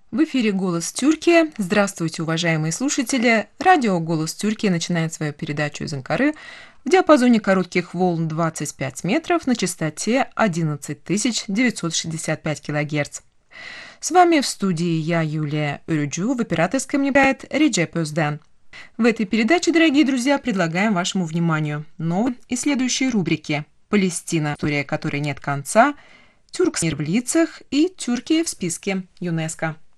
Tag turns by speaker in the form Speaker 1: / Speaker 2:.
Speaker 1: В эфире «Голос Тюркии». Здравствуйте, уважаемые слушатели. Радио «Голос Тюркии» начинает свою передачу из Анкары в диапазоне коротких волн 25 метров на частоте 11965 килогерц. С вами в студии я, Юлия Өрюджу, в операторской мне помогает Реджеп Özden. В этой передаче, дорогие друзья, предлагаем вашему вниманию новые и следующие рубрики: Палестина, история которой нет конца, Тюркский мир в лицах и Тюркия в списке ЮНЕСКО.